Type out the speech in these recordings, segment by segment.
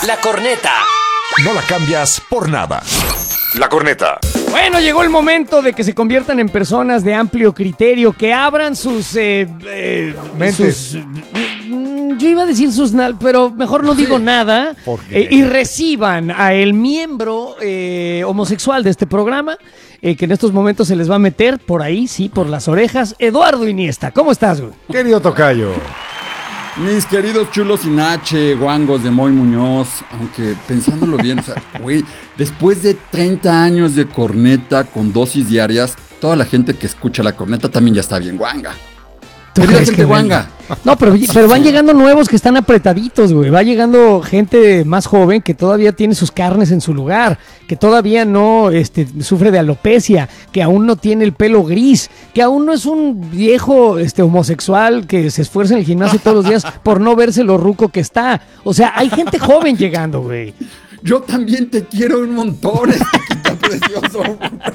La corneta. No la cambias por nada. La corneta. Bueno, llegó el momento de que se conviertan en personas de amplio criterio, que abran sus... Mentes. Yo iba a decir pero mejor no digo nada. Y reciban a el miembro homosexual de este programa, que en estos momentos se les va a meter por ahí, sí, por las orejas. Eduardo Iniesta, ¿cómo estás, güey? Querido tocayo. Mis queridos chulos sin H, guangos de Moy Muñoz, aunque pensándolo bien, o sea, güey, después de 30 años de corneta con dosis diarias, toda la gente que escucha la corneta también ya está bien guanga. ¿Tú crees que guanga? No, pero van llegando nuevos que están apretaditos, güey. Va llegando gente más joven que todavía tiene sus carnes en su lugar, que todavía no sufre de alopecia, que aún no tiene el pelo gris, que aún no es un viejo homosexual que se esfuerza en el gimnasio todos los días por no verse lo ruco que está. O sea, hay gente joven llegando, güey. Yo también te quiero un montón, chiquita precioso.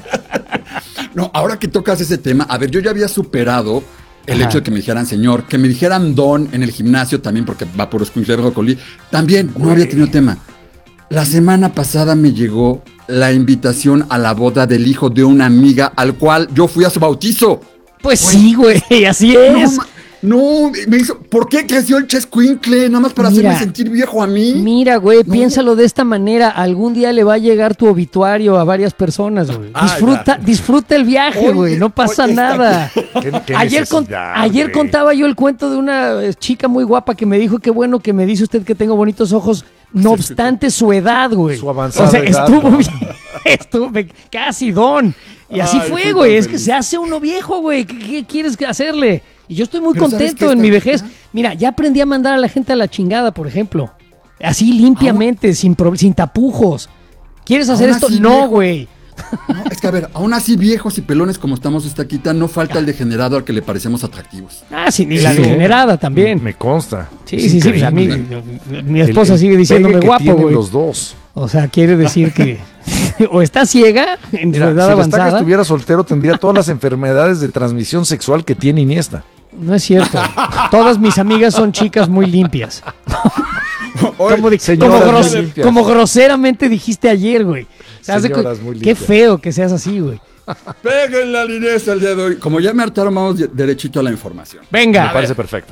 No, ahora que tocas ese tema, a ver, yo ya había superado el hecho de que me dijeran señor, que me dijeran don en el gimnasio también, porque va por escuincle de brócoli, también no había tenido tema. La semana pasada me llegó la invitación a la boda del hijo de una amiga al cual yo fui a su bautizo. Pues sí, güey, así es. No, me hizo, ¿por qué creció el chescuincle? Nada más para hacerme sentir viejo a mí. Mira, güey, piénsalo de esta manera. Algún día le va a llegar tu obituario a varias personas, güey. Disfruta el viaje, güey. No pasa nada. Ayer contaba yo el cuento de una chica muy guapa que me dijo, qué bueno que me dice usted que tengo bonitos ojos, no obstante su edad, güey. Su avanzada edad. Estuvo bien, estuve casi don. Y así fue, güey. Es que se hace uno viejo, güey. ¿Qué quieres hacerle? Y yo estoy muy contento en mi vejez. Mira, ya aprendí a mandar a la gente a la chingada, por ejemplo. Así limpiamente, sin tapujos. ¿Quieres hacer esto? No, güey. No, es que a ver, aún así viejos y pelones como estamos esta quita, no falta el degenerado al que le parecemos atractivos. Sí, ni la degenerada también. Me consta. Sí. Pues a mí, mi esposa sigue diciéndome guapo, güey. Los dos. O sea, quiere decir que o está ciega en su edad avanzada. Si estuviera soltero tendría todas las enfermedades de transmisión sexual que tiene Iniesta. No es cierto. Todas mis amigas son chicas muy limpias. Como groseramente dijiste ayer, güey. Qué feo que seas así, güey. Peguen la Inés el día de hoy. Como ya me hartaron, vamos derechito a la información. Venga. Me parece perfecto.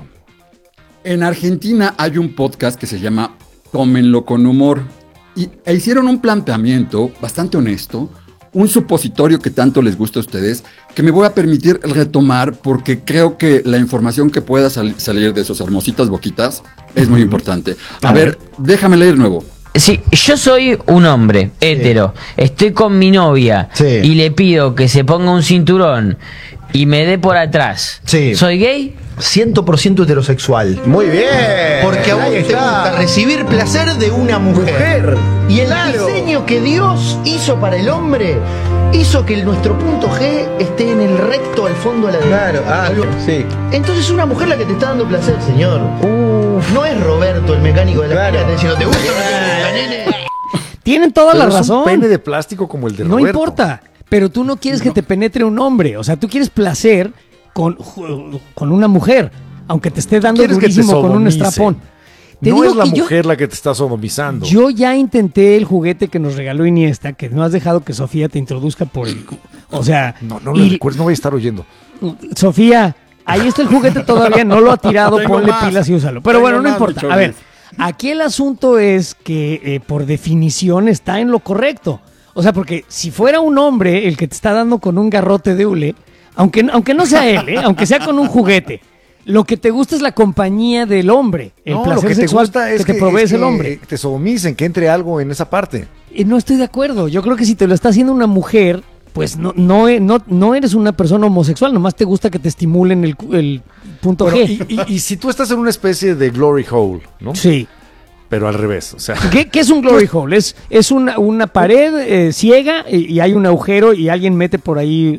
En Argentina hay un podcast que se llama Tómenlo con humor. E hicieron un planteamiento bastante honesto, un supositorio que tanto les gusta a ustedes, que me voy a permitir retomar porque creo que la información que pueda salir de sus hermositas boquitas es muy importante. A ver, déjame leer nuevo. Sí, yo soy un hombre hetero, estoy con mi novia y le pido que se ponga un cinturón y me dé por atrás. ¿Soy gay? 100% heterosexual. Muy bien. Porque a vos te gusta recibir placer de una mujer. Y el diseño que Dios hizo para el hombre hizo que nuestro punto G esté en el recto al fondo de la derecha. Sí. Entonces es una mujer la que te está dando placer, señor. No es Roberto, el mecánico de la esquina, diciendo, ¿te gusta o no te gusta, nene? Tienen toda la razón. Es un pene de plástico como el de Roberto. No importa, pero tú no quieres que te penetre un hombre. O sea, tú quieres placer con una mujer, aunque te esté dando durísimo con un estrapón. No es la mujer la que te está sodomizando. Yo ya intenté el juguete que nos regaló Iniesta, que no has dejado que Sofía te introduzca por el... O sea... No le recuerdo, no voy a estar oyendo. Sofía, ahí está el juguete todavía, no lo ha tirado, ponle pilas y úsalo. Pero bueno, no importa. A ver, aquí el asunto es que por definición está en lo correcto. O sea, porque si fuera un hombre el que te está dando con un garrote de hule, aunque no sea él, aunque sea con un juguete, lo que te gusta es la compañía del hombre, el placer lo que sexual te gusta es que te provees el hombre. Te sodomicen, que entre algo en esa parte. No estoy de acuerdo. Yo creo que si te lo está haciendo una mujer, pues no eres una persona homosexual, nomás te gusta que te estimulen el punto G. Y si tú estás en una especie de glory hole, ¿no? Sí. Pero al revés, o sea... ¿Qué es un glory hole? Es una pared ciega y hay un agujero y alguien mete por ahí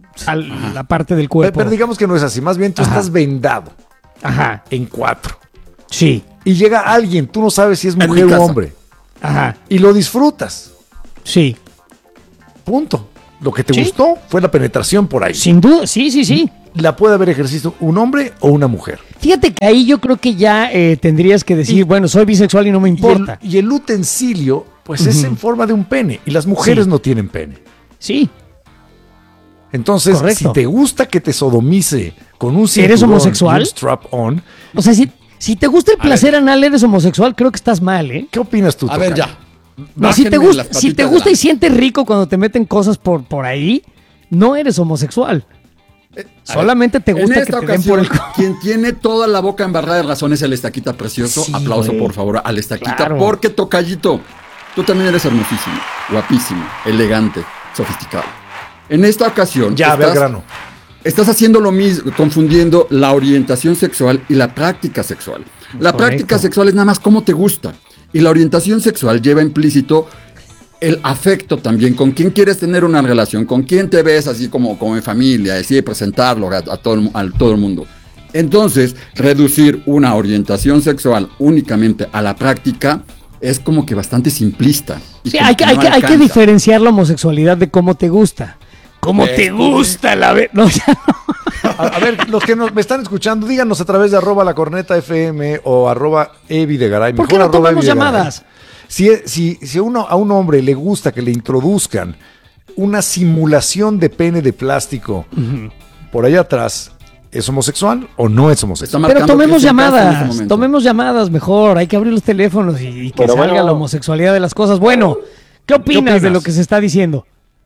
la parte del cuerpo. Pero digamos que no es así, más bien tú estás vendado. En 4. Sí. Y llega alguien, tú no sabes si es mujer o hombre. Y lo disfrutas. Sí. Punto. Lo que te gustó fue la penetración por ahí. Sin duda, sí. la puede haber ejercido un hombre o una mujer. Fíjate que ahí yo creo que ya tendrías que decir, bueno, soy bisexual y no me importa. Y el utensilio, pues es en forma de un pene. Y las mujeres no tienen pene. Sí. Entonces, correcto. Si te gusta que te sodomice con un cinturón, ¿eres homosexual? Un strap-on. O sea, si te gusta el placer anal, eres homosexual, creo que estás mal, ¿eh? ¿Qué opinas tú, A ver, Tocayo? ya. No, si te Bájenme gusta, las si te patitas gusta de y sientes rico cuando te meten cosas por ahí, no eres homosexual. Solamente te gusta en que esta te den por ocasión, el... quien tiene toda la boca embarrada de razón es el Estaquita precioso. Sí, Aplauso, güey. por favor, al Estaquita. Claro. Porque, Tocayito, tú también eres hermosísimo, guapísimo, elegante, sofisticado. En esta ocasión, Ya, ve al grano. estás haciendo lo mismo, confundiendo la orientación sexual y la práctica sexual. La práctica sexual es nada más cómo te gusta. Y la orientación sexual lleva implícito el afecto también, con quién quieres tener una relación, con quién te ves así como en familia, así presentarlo a todo el mundo. Entonces, reducir una orientación sexual únicamente a la práctica es como que bastante simplista. Sí, hay que diferenciar la homosexualidad de cómo te gusta. ¿Cómo te gusta la vez? No, ya no. A ver, los que me están escuchando, díganos a través de @lacornetafm o @evidegaray. ¿Por qué no tomamos llamadas? Si a un hombre le gusta que le introduzcan una simulación de pene de plástico por allá atrás, ¿es homosexual o no es homosexual? Pero tomemos llamadas mejor. Hay que abrir los teléfonos y que salga la homosexualidad de las cosas. Bueno, ¿qué opinas de lo que se está diciendo?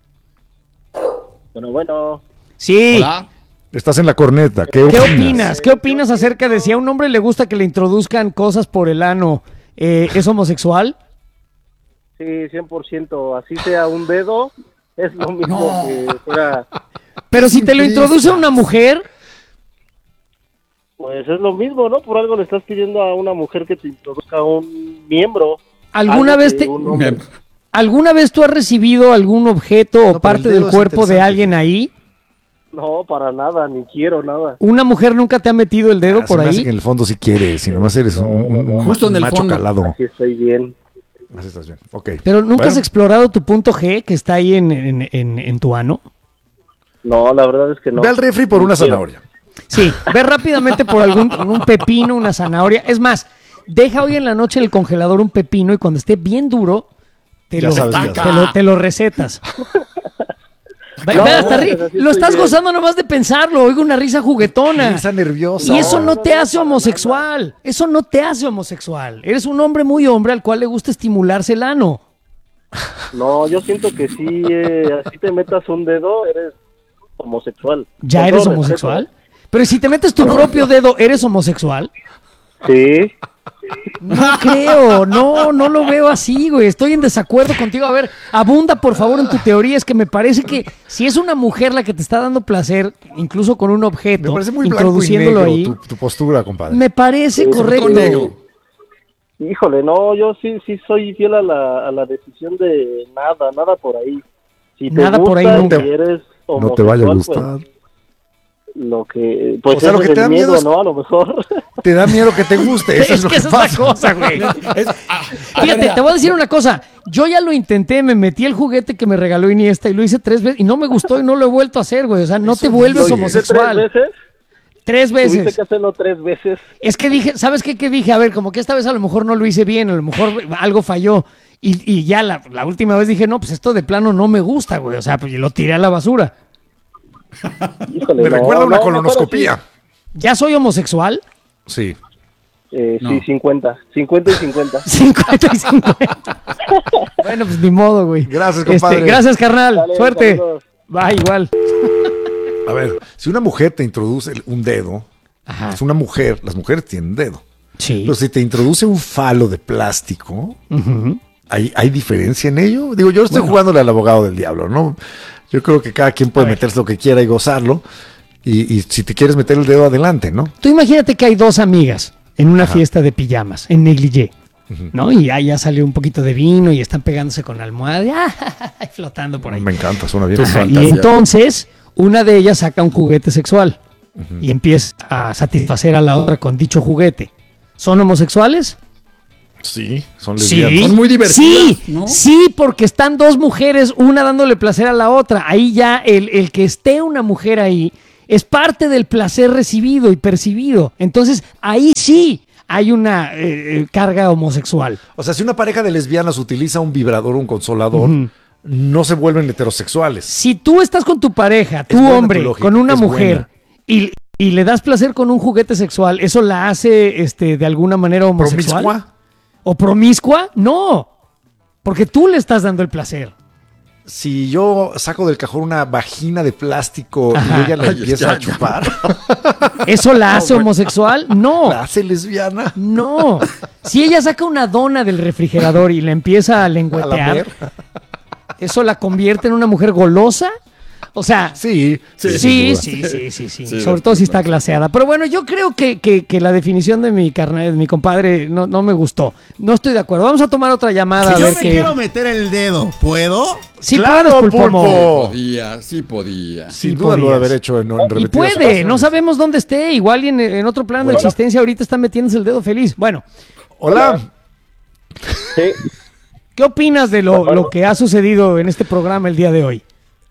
Bueno. Sí. Hola. Estás en la corneta. ¿Qué opinas? ¿Qué opinas acerca de si a un hombre le gusta que le introduzcan cosas por el ano? ¿Es homosexual? Sí, 100%. Así sea un dedo, es lo mismo que fuera... Pero si te lo introduce una mujer... Pues es lo mismo, ¿no? Por algo le estás pidiendo a una mujer que te introduzca un miembro. ¿Alguna vez tú has recibido algún objeto o parte del cuerpo de alguien ahí? No, para nada, ni quiero nada. ¿Una mujer nunca te ha metido el dedo por ahí? En el fondo sí quieres, si nomás eres un Justo en el macho fondo. calado. Así estoy bien. Así estás bien, ok. Pero ¿nunca has explorado tu punto G que está ahí en tu ano? No, la verdad es que no. Ve al refri por una zanahoria. Sí, ve rápidamente por un pepino, una zanahoria. Es más, deja hoy en la noche en el congelador un pepino y cuando esté bien duro, te lo recetas. Lo estás gozando nomás de pensarlo. Oigo una risa juguetona. Risa nerviosa. Y eso no te hace homosexual. Eso no te hace homosexual. Eres un hombre muy hombre al cual le gusta estimularse el ano. No, yo siento que si así te metas un dedo, eres homosexual. ¿Ya eres homosexual? Pero si te metes tu propio dedo, ¿eres homosexual? Sí. No creo, no lo veo así, güey. Estoy en desacuerdo contigo. A ver, abunda por favor en tu teoría. Es que me parece que si es una mujer la que te está dando placer, incluso con un objeto, me parece muy introduciéndolo blanco y negro ahí, tu postura, compadre. me parece correcto. Híjole, no, yo sí soy fiel a la decisión de nada por ahí. Si te Nada gusta por ahí nunca. y eres No te vaya a homosexual, gustar. pues, lo que pues O sea, eso lo que es te da el miedo, miedo es- ¿no? A lo mejor. Te da miedo que te guste. Eso es lo que esa pasa. es la cosa, güey. Fíjate, te voy a decir una cosa. Yo ya lo intenté, me metí el juguete que me regaló Iniesta y lo hice 3 veces y no me gustó y no lo he vuelto a hacer, güey. O sea, no te vuelves ¿Lo hiciste homosexual. 3 veces? 3 Tuviste veces. que hacerlo 3 veces. Es que dije, ¿sabes qué? Que dije, a ver, como que esta vez a lo mejor no lo hice bien, a lo mejor algo falló. Y ya la última vez dije, no, pues esto de plano no me gusta, güey. O sea, pues lo tiré a la basura. Híjole, Me recuerda una mejor colonoscopía. ¿Ya soy homosexual? Sí. así. No. Sí, 50 y 50. 50 y 50. Bueno, pues ni modo, güey. Gracias, compadre. Gracias, carnal. Dale, Suerte. saludos. Va, igual. A ver, si una mujer te introduce un dedo, Ajá. es una mujer, las mujeres tienen dedo. Sí. Pero si te introduce un falo de plástico, ¿hay diferencia en ello? Digo, yo estoy jugándole al abogado del diablo, ¿no? Yo creo que cada quien puede meterse lo que quiera y gozarlo. Y si te quieres meter el dedo, adelante, ¿no? Tú imagínate que hay 2 amigas en una fiesta de pijamas, en negligé, ¿no? Y ya salió un poquito de vino y están pegándose con la almohada y flotando por ahí. Me encanta, suena bien. Ajá. Y entonces una de ellas saca un juguete sexual y empieza a satisfacer a la otra con dicho juguete. ¿Son homosexuales? Sí, son Sí, lesbianas. Son muy divertidas, sí, ¿no? sí, porque están 2 mujeres, una dándole placer a la otra. Ahí ya el que esté una mujer ahí Es parte del placer recibido y percibido. Entonces, ahí sí hay una carga homosexual. O sea, si una pareja de lesbianas utiliza un vibrador o un consolador, no se vuelven heterosexuales. Si tú estás con tu pareja, tu hombre, con una mujer, y le das placer con un juguete sexual, ¿eso la hace de alguna manera homosexual? ¿Promiscua? ¿O promiscua? No, porque tú le estás dando el placer. Si yo saco del cajón una vagina de plástico y ella la empieza a chupar, ¿eso la hace homosexual? No. ¿la hace lesbiana? No. Si ella saca una dona del refrigerador y la empieza a lengüetear, ¿eso la convierte en una mujer golosa? O sea, sí. Sobre todo si está glaseada. Pero bueno, yo creo que la definición de mi carnal, de mi compadre, no me gustó. No estoy de acuerdo. Vamos a tomar otra llamada. Si yo me quiero meter el dedo, ¿puedo? Sí, claro, Pulpo. Sí podía. Sin duda lo debe haber hecho en y puede, no sabemos dónde esté. Igual en otro plano de existencia ahorita está metiéndose el dedo feliz. Bueno. Hola. Sí. ¿Qué opinas de lo que ha sucedido en este programa el día de hoy?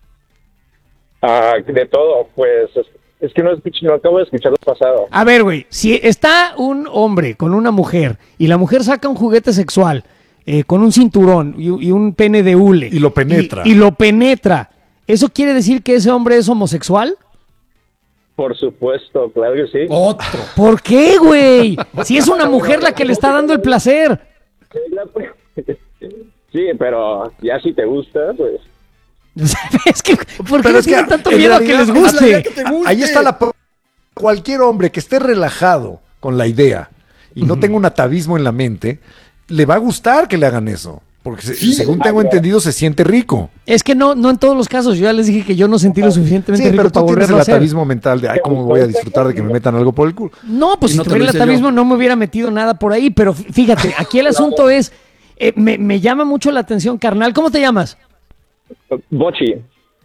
De todo, pues es que no acabo de escuchar lo pasado. A ver, güey, si está un hombre con una mujer y la mujer saca un juguete sexual con un cinturón y un pene de hule. Y lo penetra. Y lo penetra. ¿Eso quiere decir que ese hombre es homosexual? Por supuesto, claro que sí. Otro. ¿Por qué, güey? Si es una mujer la que le está dando el placer. Sí, pero ya si te gusta, pues... Es que, ¿por qué les tienen tanto miedo a que les guste? Ahí está cualquier hombre que esté relajado con la idea y no tenga un atavismo en la mente, le va a gustar que le hagan eso. Porque según tengo entendido, se siente rico. Es que no en todos los casos. Yo ya les dije que yo no sentí lo suficientemente rico pero tú para tienes volverlo el a hacer. atavismo mental de, ¿cómo voy a disfrutar de que me metan algo por el culo? No, pues si no tuviera el atavismo no me hubiera metido nada por ahí. Pero fíjate, aquí el asunto es, me llama mucho la atención, carnal. ¿Cómo te llamas? Bochi.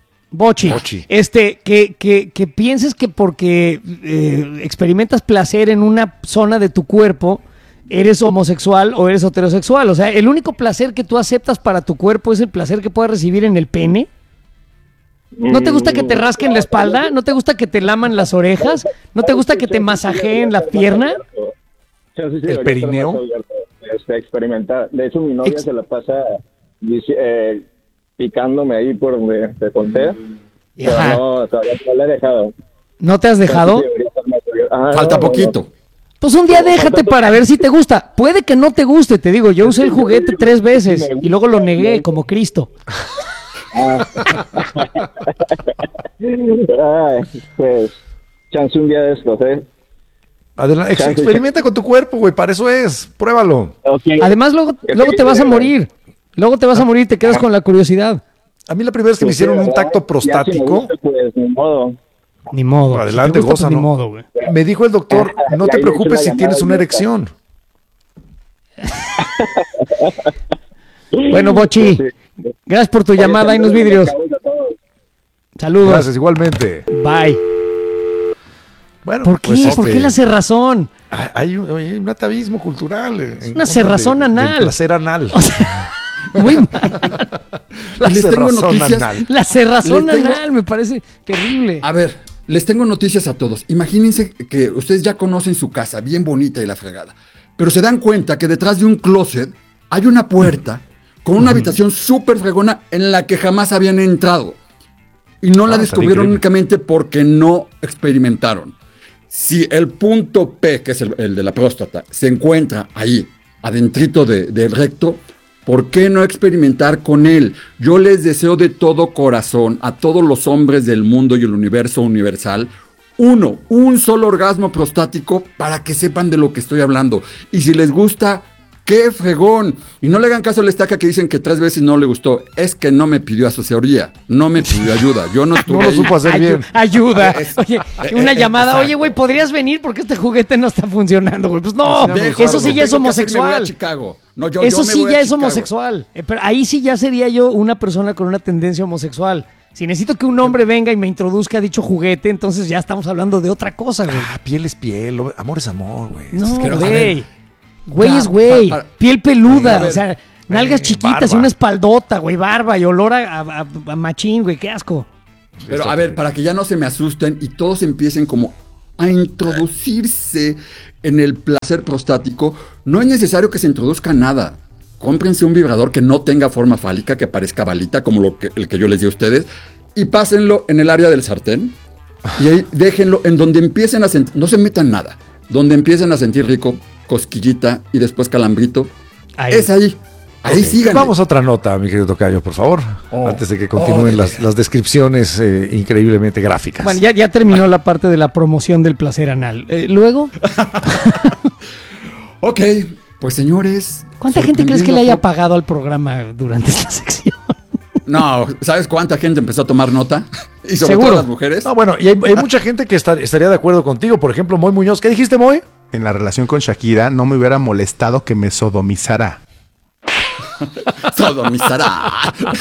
Que pienses que porque experimentas placer en una zona de tu cuerpo, eres homosexual o eres heterosexual. O sea, el único placer que tú aceptas para tu cuerpo es el placer que puedes recibir en el pene. ¿No te gusta que te rasquen la espalda? ¿No te gusta que te laman las orejas? ¿No te gusta que te masajeen la pierna? ¿El perineo? Experimentar. De hecho, mi novia se la pasa picándome ahí por donde te conté. Pero no, todavía no la he dejado. ¿No te has dejado? Falta poquito. Pues un día déjate para ver si te gusta. Puede que no te guste, te digo. Yo usé el juguete 3 veces y luego lo negué como Cristo. Pues, chance un día de estos, Adelante, experimenta con tu cuerpo, güey. Para eso es. Pruébalo. Okay. Además, luego te vas a morir. Luego te vas a morir y te quedas con la curiosidad. A mí la primera vez que me hicieron un tacto prostático... Si me gusta, pues, ni modo. Adelante, si goza, ni ¿no? modo, güey. Me dijo el doctor, no te preocupes si tienes una erección. Bueno, Bochi, gracias por tu llamada en los vidrios. Saludos. Gracias, igualmente. Bye. Bueno, ¿Por qué? pues, ¿Por qué la cerrazón? Hay un atavismo cultural. Es una cerrazón anal. Del placer anal. O sea, muy mal. La Les tengo cerrazón noticias. anal. La cerrazón anal me parece terrible. A ver, les tengo noticias a todos. Imagínense que ustedes ya conocen su casa, bien bonita y la fregada. Pero se dan cuenta que detrás de un closet hay una puerta con una habitación súper fregona en la que jamás habían entrado. Y no la descubrieron únicamente porque no experimentaron. Si el punto P, que es el de la próstata, se encuentra ahí, adentrito del recto, ¿por qué no experimentar con él? Yo les deseo de todo corazón a todos los hombres del mundo y el universo universal, un solo orgasmo prostático para que sepan de lo que estoy hablando. Y si les gusta, ¡qué fregón! Y no le hagan caso a la estaca que dicen que 3 veces no le gustó. Es que no me pidió asesoría, no me pidió ayuda. Yo no estuve No lo ahí. supo hacer bien. Ayuda. Oye, una llamada. Oye, güey, ¿podrías venir? Porque este juguete no está funcionando, güey. Pues no, eso sí ya es homosexual. Eso sí ya es homosexual. Pero ahí sí ya sería yo una persona con una tendencia homosexual. Si necesito que un hombre venga y me introduzca dicho juguete, entonces ya estamos hablando de otra cosa, güey. Piel es piel, amor es amor, güey. No, Es que güey. Güey es güey. Piel peluda, ver, o sea, nalgas chiquitas barba. y una espaldota, güey, barba y olor a machín, güey, qué asco. Pero a ver, para que ya no se me asusten y todos empiecen como a introducirse en el placer prostático, no es necesario que se introduzca nada. Cómprense un vibrador que no tenga forma fálica, que parezca balita, como el que yo les di a ustedes, y pásenlo en el área del sartén, y ahí déjenlo en donde empiecen a sentir, no se metan nada, donde empiecen a sentir rico, cosquillita y después calambrito, es ahí. Ahí sigan. Vamos a otra nota, mi querido tocayo, por favor, antes de que continúen las descripciones increíblemente gráficas. Bueno, ya terminó la parte de la promoción del placer anal. ¿Luego? Ok, pues señores. ¿Cuánta gente crees que le haya pagado al programa durante esta sección? No, ¿sabes cuánta gente empezó a tomar nota? Y sobre ¿Seguro? todo las mujeres. No, bueno, y hay mucha gente que estaría de acuerdo contigo. Por ejemplo, Moy Muñoz. ¿Qué dijiste, Moy? En la relación con Shakira no me hubiera molestado que me sodomizara. Sodomizará.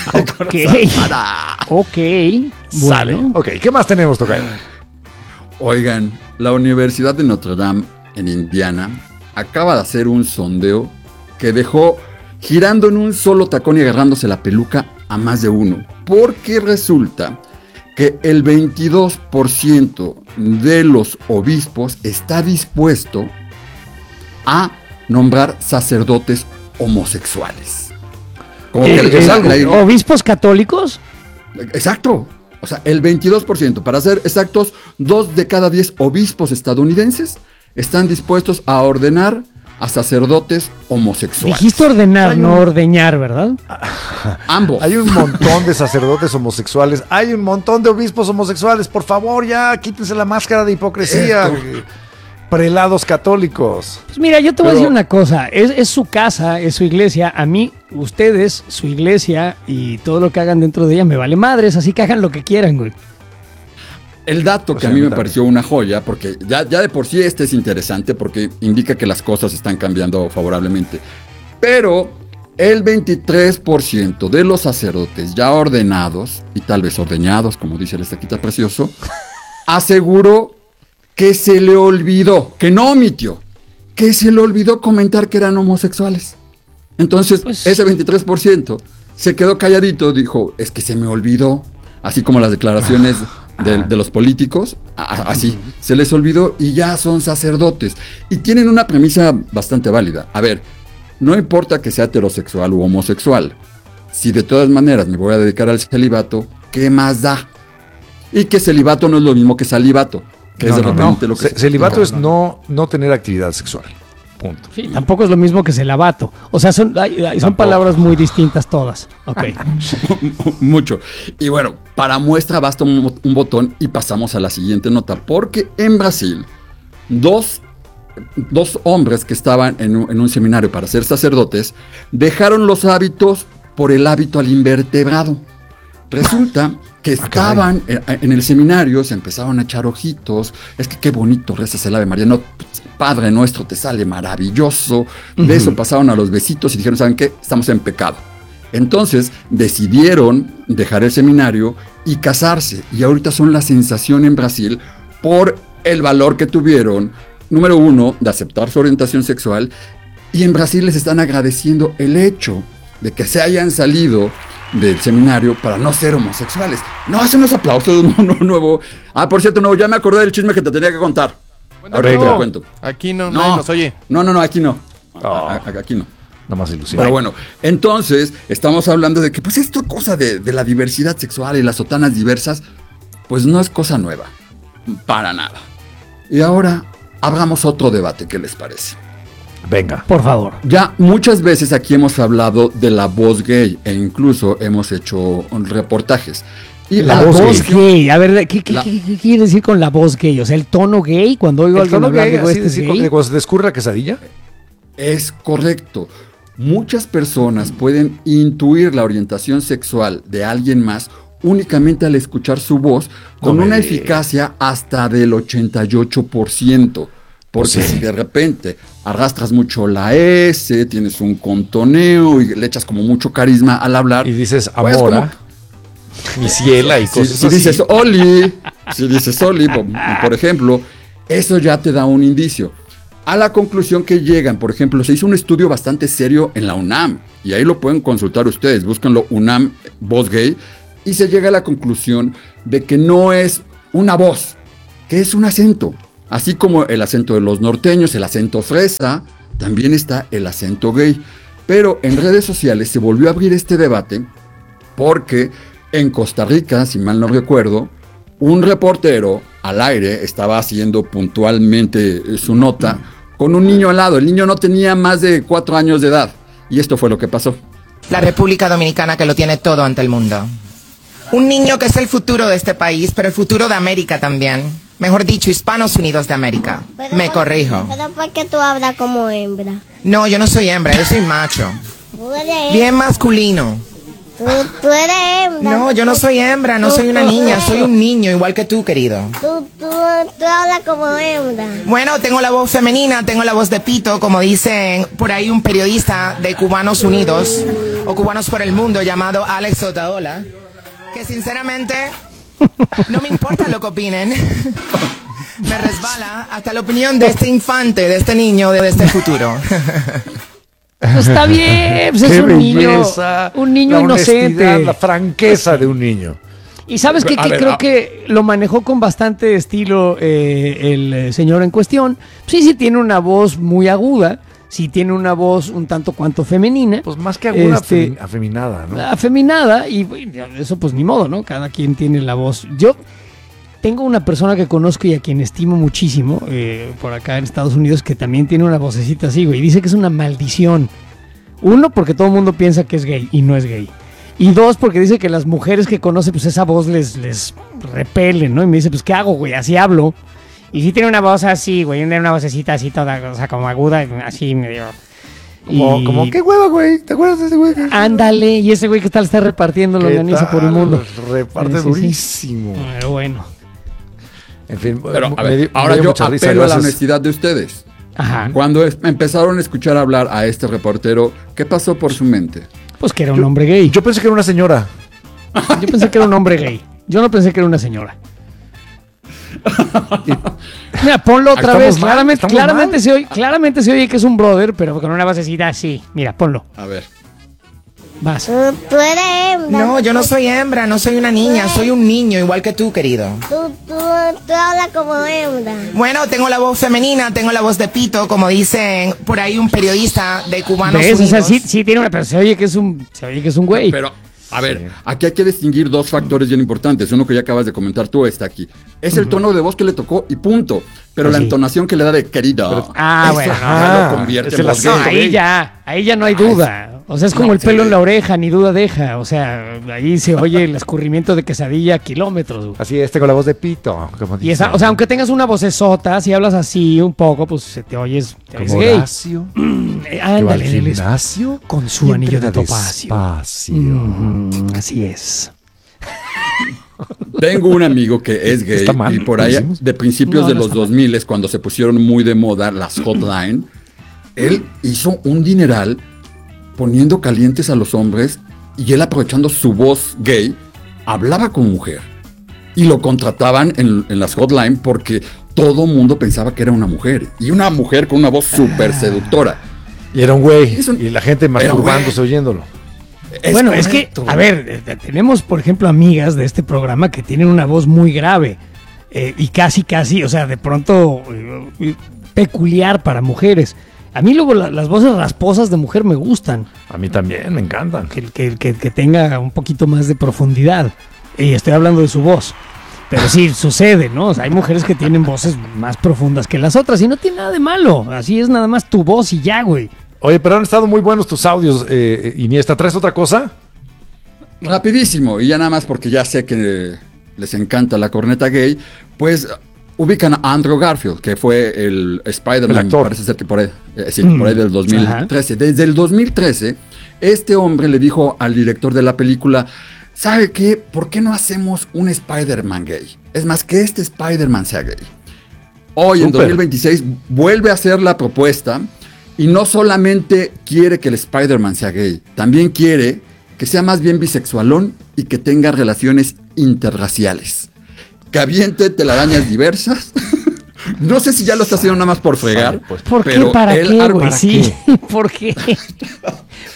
Ok. Bueno. Ok, ¿qué más tenemos, tocayo? Oigan, la Universidad de Notre Dame en Indiana acaba de hacer un sondeo que dejó girando en un solo tacón y agarrándose la peluca a más de uno. Porque resulta que el 22% de los obispos está dispuesto a nombrar sacerdotes homosexuales. ¿Obispos católicos? Exacto. O sea, el 22%. Para ser exactos, 2 de cada 10 obispos estadounidenses están dispuestos a ordenar a sacerdotes homosexuales. Dijiste ordenar, no ordeñar, ¿verdad? Ambos. Hay un montón de sacerdotes homosexuales. Hay un montón de obispos homosexuales. Por favor, ya quítense la máscara de hipocresía. Prelados católicos. Pues mira, yo te voy a decir una cosa. Es su casa, es su iglesia. A mí, ustedes, su iglesia y todo lo que hagan dentro de ella me vale madres. Así que hagan lo que quieran, güey. El dato que a mí me pareció una joya, porque ya de por sí este es interesante, porque indica que las cosas están cambiando favorablemente. Pero el 23% de los sacerdotes ya ordenados, y tal vez ordeñados, como dice el estaquita precioso, aseguró que se le olvidó, que no omitió, que se le olvidó comentar que eran homosexuales. Entonces, ese 23% se quedó calladito, dijo, es que se me olvidó, así como las declaraciones de los políticos, así, se les olvidó y ya son sacerdotes. Y tienen una premisa bastante válida. A ver, no importa que sea heterosexual u homosexual, si de todas maneras me voy a dedicar al celibato, ¿qué más da? Y que celibato no es lo mismo que salivato. Que es de repente lo que celibato es no tener actividad sexual. Punto. Sí, tampoco es lo mismo que celibato. O sea, son palabras muy distintas todas. Ok. Mucho. Y bueno, para muestra basta un botón y pasamos a la siguiente nota. Porque en Brasil, dos hombres que estaban en un seminario para ser sacerdotes dejaron los hábitos por el hábito al invertebrado. Resulta que estaban en el seminario, se empezaron a echar ojitos. Es que qué bonito rezas el Ave María. No, Padre nuestro, te sale maravilloso. De eso pasaron a los besitos y dijeron, ¿saben qué? Estamos en pecado. Entonces decidieron dejar el seminario y casarse. Y ahorita son la sensación en Brasil por el valor que tuvieron, número uno, de aceptar su orientación sexual. Y en Brasil les están agradeciendo el hecho de que se hayan salido del seminario para no ser homosexuales. No, hacen los aplausos nuevo. Ah, por cierto, ya me acordé del chisme que te tenía que contar. Ahora te lo cuento. Aquí no nos oye. No, aquí no. Aquí no. Nada más ilusión. Pero bueno, entonces estamos hablando de que pues esto cosa de la diversidad sexual y las sotanas diversas, pues no es cosa nueva. Para nada. Y ahora abramos otro debate, ¿qué les parece? Venga. Por favor. Ya muchas veces aquí hemos hablado de la voz gay e incluso hemos hecho reportajes. Y la voz gay. A ver, ¿qué quiere decir con la voz gay? O sea, el tono gay, cuando oigo a alguien hablar, digo, ¿este es gay? Cuando se te escurre la quesadilla. Es correcto. Muchas personas pueden intuir la orientación sexual de alguien más únicamente al escuchar su voz con una eficacia hasta del 88%. Porque si de repente arrastras mucho la S, tienes un contoneo y le echas como mucho carisma al hablar. Y dices amora, mi ciela y cosas si dices Oli, por ejemplo, eso ya te da un indicio. A la conclusión que llegan, por ejemplo, se hizo un estudio bastante serio en la UNAM. Y ahí lo pueden consultar ustedes, búsquenlo UNAM Voz Gay. y se llega a la conclusión de que no es una voz, que es un acento. Así como el acento de los norteños, el acento fresa, también está el acento gay. Pero en redes sociales se volvió a abrir este debate porque en Costa Rica, si mal no recuerdo, un reportero al aire estaba haciendo puntualmente su nota con un niño al lado. El niño no tenía más de 4 años de edad. Y esto fue lo que pasó. La República Dominicana, que lo tiene todo ante el mundo. Un niño que es el futuro de este país, pero el futuro de América también. Mejor dicho, Hispanos Unidos de América. Me corrijo. ¿Pero por qué tú hablas como hembra? No, yo no soy hembra, yo soy macho. Tú eres hembra. Bien masculino. Tú eres hembra. No, yo no soy hembra, no soy una niña, soy un niño, igual que tú, querido. Tú hablas como hembra. Bueno, tengo la voz femenina, tengo la voz de pito, como dicen por ahí un periodista de Cubanos Unidos, o Cubanos por el Mundo, llamado Alex Otaola, que sinceramente no me importa lo que opinen. Me resbala hasta la opinión de este infante, de este niño, de este futuro. Pues está bien, pues es un niño inocente. La franqueza de un niño. Y sabes que creo que lo manejó con bastante estilo el señor en cuestión. Sí tiene una voz muy aguda, sí tiene una voz un tanto cuanto femenina. Pues más que aguda, afeminada, ¿no? Afeminada, y eso pues ni modo, ¿no? Cada quien tiene la voz. Yo tengo una persona que conozco y a quien estimo muchísimo, por acá en Estados Unidos, que también tiene una vocecita así, güey, y dice que es una maldición. 1, porque todo el mundo piensa que es gay y no es gay. Y 2, porque dice que las mujeres que conoce, pues esa voz les repele, ¿no? Y me dice, pues, ¿qué hago, güey? Así hablo. Y sí tiene una voz así, güey, una vocecita así toda, o sea, como aguda, así medio... Como, ¿qué hueva, güey? ¿Te acuerdas de ese güey? Ándale, y ese güey que tal está repartiendo longaniza por el mundo. Reparte durísimo. Sí. Pero bueno. En fin, pero a ver, ahora yo apelo a la honestidad de ustedes. Ajá. Cuando empezaron a escuchar hablar a este reportero, ¿qué pasó por su mente? Pues que era un hombre gay. Yo pensé que era una señora. Yo pensé que era un hombre gay. Yo no pensé que era una señora. Mira, ponlo otra vez. Claramente se oye que es un brother, pero con una basecita así. Mira, ponlo. A ver. Vas. Tú eres hembra. No, yo no soy hembra, no soy una niña, soy un niño, igual que tú, querido. Tú hablas como hembra. Bueno, tengo la voz femenina, tengo la voz de pito, como dicen por ahí un periodista de Cubanos Unidos. O sea, sí tiene una, pero se oye que es un güey. Pero, a ver, aquí hay que distinguir 2 factores bien importantes. Uno que ya acabas de comentar tú está aquí. Es el tono de voz que le tocó y punto. Pero la entonación que le da de querido. Lo convierte en voz gay. Ahí ya no hay duda. O sea, es como el pelo en la oreja, ni duda deja. O sea, ahí se oye el escurrimiento de quesadilla a kilómetros. Así, con la voz de pito. Como y esa, o sea, aunque tengas una vocesota, si hablas así un poco, pues se te oyes como Horacio. Ándale, en el gimnasio con su anillo de topacio. Así es. Tengo un amigo que es gay y por ahí de principios de los 2000, cuando se pusieron muy de moda las hotline, él hizo un dineral poniendo calientes a los hombres y él, aprovechando su voz gay, hablaba con mujer. Y lo contrataban en las hotline porque todo mundo pensaba que era una mujer. Y una mujer con una voz súper seductora. Y era un güey. Y la gente masturbándose oyéndolo. Bueno, es que, a ver, tenemos, por ejemplo, amigas de este programa que tienen una voz muy grave. Y casi, o sea, de pronto peculiar para mujeres. A mí luego las voces rasposas de mujer me gustan. A mí también, me encantan. Que tenga un poquito más de profundidad. Y estoy hablando de su voz. Pero sí, sucede, ¿no? O sea, hay mujeres que tienen voces más profundas que las otras y no tiene nada de malo. Así es nada más tu voz y ya, güey. Oye, pero han estado muy buenos tus audios, Iniesta. ¿Traes otra cosa? Rapidísimo, y ya nada más porque ya sé que les encanta la corneta gay, pues... Ubican a Andrew Garfield, que fue el Spider-Man, parece ser que por ahí del 2013. Desde el 2013, este hombre le dijo al director de la película, ¿sabe qué? ¿Por qué no hacemos un Spider-Man gay? Es más, que este Spider-Man sea gay. Hoy, en 2026, vuelve a hacer la propuesta y no solamente quiere que el Spider-Man sea gay, también quiere que sea más bien bisexualón y que tenga relaciones interraciales. Que aviente telarañas diversas. No sé si ya lo está haciendo nada más por fregar. ¿Por qué? ¿Para qué, güey? Sí, ¿por qué?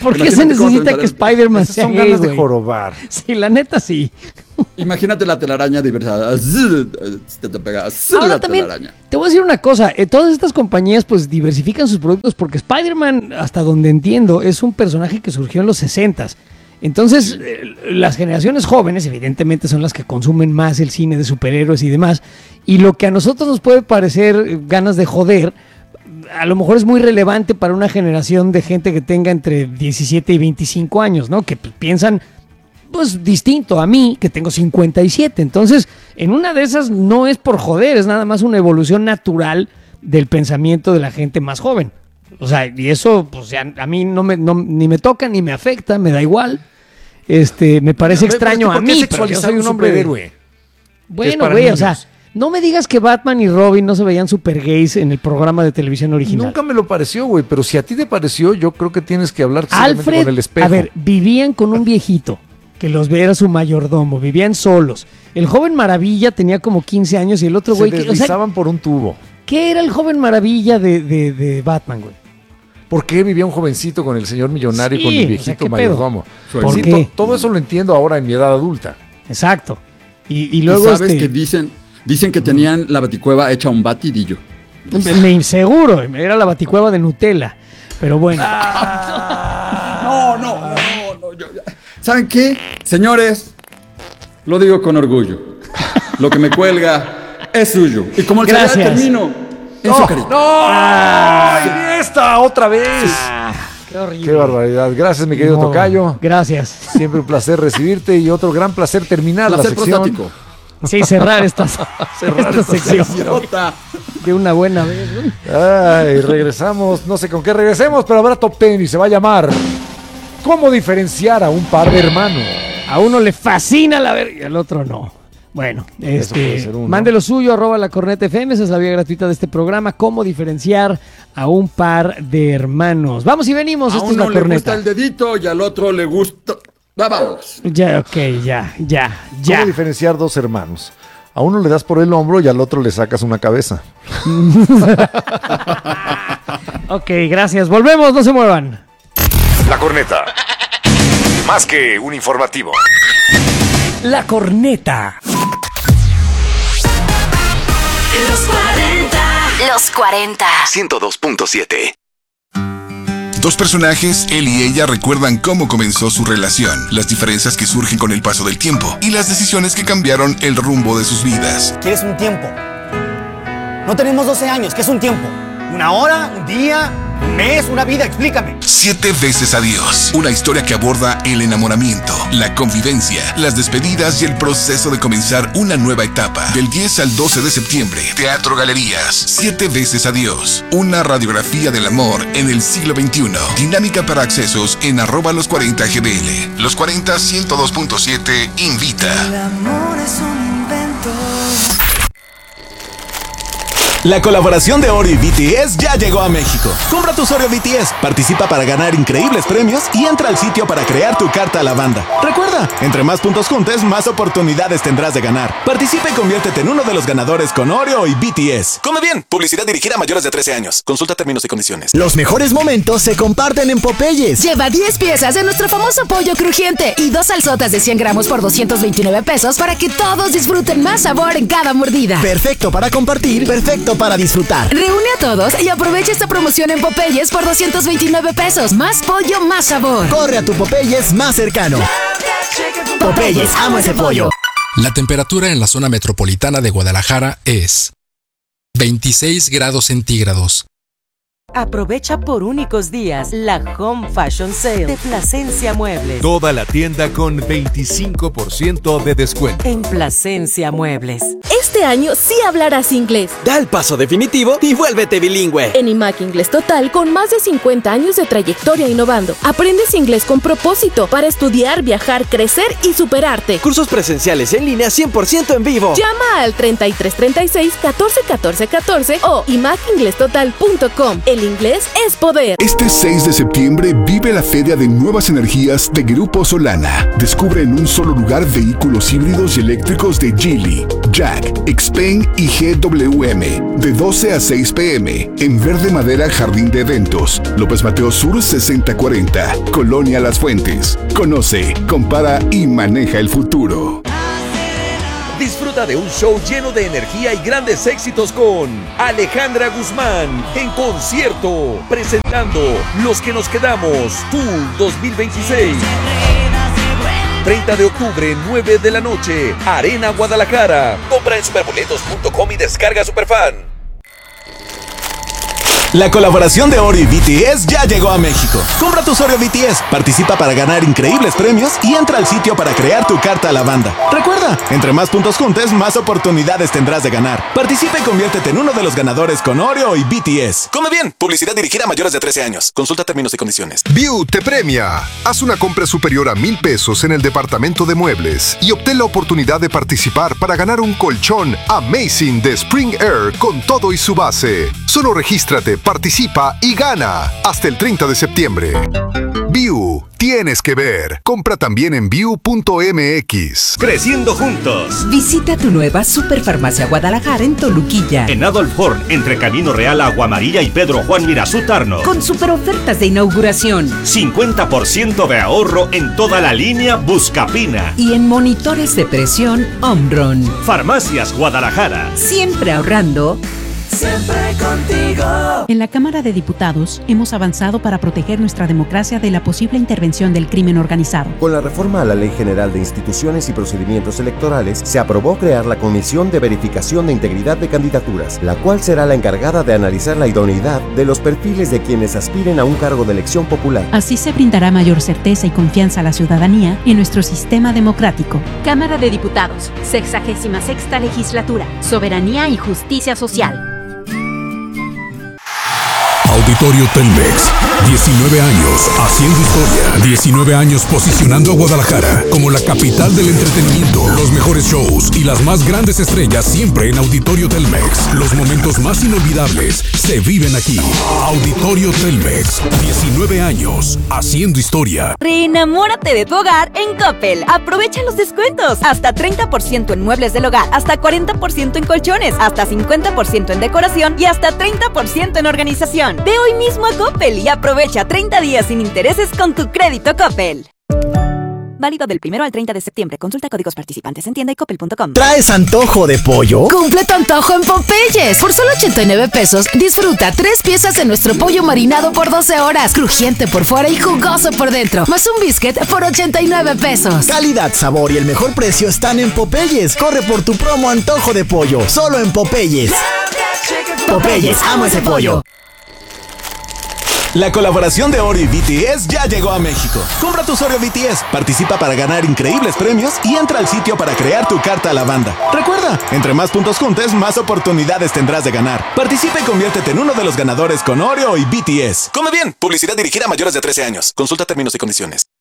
¿Por qué se necesita que Spider-Man sea son gay, ganas de güey? jorobar. Sí, la neta sí. Imagínate la telaraña diversa. Te pega. Ahora La también, telaraña. te voy a decir una cosa. Todas estas compañías pues diversifican sus productos porque Spider-Man, hasta donde entiendo, es un personaje que surgió en los 60s. Entonces, las generaciones jóvenes evidentemente son las que consumen más el cine de superhéroes y demás. Y lo que a nosotros nos puede parecer ganas de joder, a lo mejor es muy relevante para una generación de gente que tenga entre 17 y 25 años, ¿no? Que pues, piensan pues distinto a mí, que tengo 57. Entonces, en una de esas no es por joder, es nada más una evolución natural del pensamiento de la gente más joven. O sea, y eso, pues a mí ni me toca ni me afecta, me da igual. Me parece extraño a mí, pero yo soy un hombre héroe. Bueno, güey, o sea, no me digas que Batman y Robin no se veían super gays en el programa de televisión original. Nunca me lo pareció, güey, pero si a ti te pareció, yo creo que tienes que hablar Alfred, con el espejo. A ver, vivían con un viejito que los era su mayordomo, vivían solos. El joven Maravilla tenía como 15 años y el otro güey... Se deslizaban por un tubo. ¿Qué era el joven Maravilla de Batman, güey? ¿Por qué vivía un jovencito con el señor millonario y con el viejito mayordomo? ¿Por qué? Todo eso lo entiendo ahora en mi edad adulta. Exacto. Y luego ¿sabes que dicen que tenían la baticueva hecha un batidillo? Me seguro, era la baticueva de Nutella. Pero bueno. No. ¿Saben qué? Señores, lo digo con orgullo. Lo que me cuelga es suyo. Y como el Gracias. termino en su carita. ¡Ay, esta otra vez! Qué horrible. Qué barbaridad. Gracias, mi querido tocayo. Gracias. Siempre un placer recibirte y otro gran placer terminar la sección. Prostático. Sí, cerrar esta sección. De una buena vez. Ay, regresamos. No sé con qué regresemos, pero habrá top 10 y se va a llamar ¿Cómo diferenciar a un par de hermanos? A uno le fascina la verga y al otro no. Bueno, mande lo suyo, @lacornetafm, esa es la vía gratuita de este programa. ¿Cómo diferenciar a un par de hermanos? Vamos y venimos, esto es La A uno le Corneta. gusta el dedito y al otro le gusta... Vamos. Ya, ok, ya. ¿Cómo diferenciar dos hermanos? A uno le das por el hombro y al otro le sacas una cabeza. Ok, gracias. Volvemos, no se muevan. La Corneta. Más que un informativo. La Corneta. Los 40. 102.7. Dos personajes, él y ella, recuerdan cómo comenzó su relación, las diferencias que surgen con el paso del tiempo y las decisiones que cambiaron el rumbo de sus vidas. ¿Quieres un tiempo? No tenemos 12 años, ¿qué es un tiempo? ¿Una hora? ¿Un día? ¿Un mes? ¿Una vida? Explícame. 7 veces adiós. Una historia que aborda el enamoramiento, la convivencia, las despedidas y el proceso de comenzar una nueva etapa. Del 10 al 12 de septiembre, Teatro Galerías. 7 veces adiós. Una radiografía del amor en el siglo XXI. Dinámica para accesos en @los40gbl. Los 40 102.7 invita. El amor es un invento. La colaboración de Oreo y BTS ya llegó a México. Compra tus Oreo BTS, participa para ganar increíbles premios y entra al sitio para crear tu carta a la banda. Recuerda, entre más puntos juntes, más oportunidades tendrás de ganar. Participa y conviértete en uno de los ganadores con Oreo y BTS. Come bien, publicidad dirigida a mayores de 13 años. Consulta términos y condiciones. Los mejores momentos se comparten en Popeyes. Lleva 10 piezas de nuestro famoso pollo crujiente y 2 salsotas de 100 gramos por 229 pesos para que todos disfruten más sabor en cada mordida. Perfecto para compartir, perfecto para disfrutar. Reúne a todos y aprovecha esta promoción en Popeyes por 229 pesos. Más pollo, más sabor. Corre a tu Popeyes más cercano. Popeyes, amo ese pollo. La temperatura en la zona metropolitana de Guadalajara es 26 grados centígrados. Aprovecha por únicos días la Home Fashion Sale de Plasencia Muebles. Toda la tienda con 25% de descuento. En Plasencia Muebles. Este año sí hablarás inglés. Da el paso definitivo y vuélvete bilingüe. En IMAC Inglés Total, con más de 50 años de trayectoria innovando, aprendes inglés con propósito para estudiar, viajar, crecer y superarte. Cursos presenciales en línea 100% en vivo. Llama al 3336 14 14 14 o imacinglesstotal.com. El inglés es poder. Este 6 de septiembre vive la Feria de Nuevas Energías de Grupo Solana. Descubre en un solo lugar vehículos híbridos y eléctricos de Geely, Jack, Xpeng y GWM. De 12 a 6 p.m. en Verde Madera Jardín de Eventos. López Mateo Sur 6040, Colonia Las Fuentes. Conoce, compara y maneja el futuro. Disfruta de un show lleno de energía y grandes éxitos con Alejandra Guzmán en concierto, presentando Los que nos quedamos, Tour 2026. 30 de octubre, 9 de la noche, Arena Guadalajara. Compra en superboletos.com y descarga Superfan. La colaboración de Oreo y BTS ya llegó a México. Compra tu Oreo BTS, participa para ganar increíbles premios y entra al sitio para crear tu carta a la banda. Recuerda, entre más puntos juntes, más oportunidades tendrás de ganar. Participa y conviértete en uno de los ganadores con Oreo y BTS. Come bien, publicidad dirigida a mayores de 13 años. Consulta términos y condiciones. View te premia. Haz una compra superior a 1,000 pesos en el departamento de muebles y obtén la oportunidad de participar para ganar un colchón Amazing de Spring Air con todo y su base. Solo regístrate, participa y gana hasta el 30 de septiembre. View, tienes que ver. Compra también en view.mx. Creciendo juntos. Visita tu nueva Superfarmacia Guadalajara en Toluquilla. En Adolf Horn, entre Camino Real, Agua Amarilla y Pedro Juan Mirazú Tarno. Con super ofertas de inauguración. 50% de ahorro en toda la línea Buscapina. Y en monitores de presión Omron. Farmacias Guadalajara. Siempre ahorrando. Siempre contigo. En la Cámara de Diputados hemos avanzado para proteger nuestra democracia de la posible intervención del crimen organizado. Con la reforma a la Ley General de Instituciones y Procedimientos Electorales, se aprobó crear la Comisión de Verificación de Integridad de Candidaturas, la cual será la encargada de analizar la idoneidad de los perfiles de quienes aspiren a un cargo de elección popular. Así se brindará mayor certeza y confianza a la ciudadanía en nuestro sistema democrático. Cámara de Diputados, 66ª Legislatura, Soberanía y Justicia Social. Auditorio Telmex, 19 años haciendo historia, 19 años posicionando a Guadalajara como la capital del entretenimiento, los mejores shows y las más grandes estrellas siempre en Auditorio Telmex. Los momentos más inolvidables se viven aquí. Auditorio Telmex, 19 años haciendo historia. Reenamórate de tu hogar en Coppel. Aprovecha los descuentos. Hasta 30% en muebles del hogar, hasta 40% en colchones, hasta 50% en decoración y hasta 30% en organización. Ve hoy mismo a Coppel y aprovecha 30 días sin intereses con tu crédito Coppel. Válido del 1 al 30 de septiembre. Consulta códigos participantes en tienda y coppel.com. ¿Traes antojo de pollo? Cumple tu antojo en Popeyes. Por solo 89 pesos, disfruta 3 piezas de nuestro pollo marinado por 12 horas. Crujiente por fuera y jugoso por dentro. Más un biscuit por 89 pesos. Calidad, sabor y el mejor precio están en Popeyes. Corre por tu promo antojo de pollo. Solo en Popeyes. Popeyes, amo ese pollo. La colaboración de Oreo y BTS ya llegó a México. Compra tu Oreo BTS, participa para ganar increíbles premios y entra al sitio para crear tu carta a la banda. Recuerda, entre más puntos juntes, más oportunidades tendrás de ganar. Participa y conviértete en uno de los ganadores con Oreo y BTS. Come bien, publicidad dirigida a mayores de 13 años. Consulta términos y condiciones.